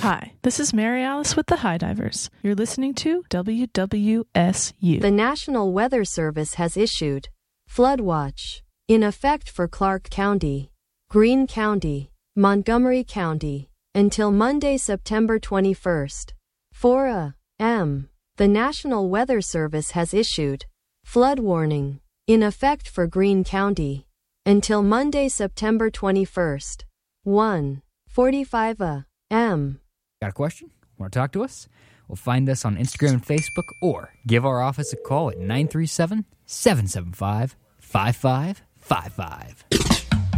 Hi, this is Mary Alice with the High Divers. You're listening to WWSU. The National Weather Service has issued flood watch in effect for Clark County, Greene County, Montgomery County until Monday, September 21st. 4 a.m. The National Weather Service has issued flood warning in effect for Greene County until Monday, September 21st. 1:45 a.m. Got a question? Want to talk to us? Well, find us on Instagram and Facebook or give our office a call at 937-775-5555.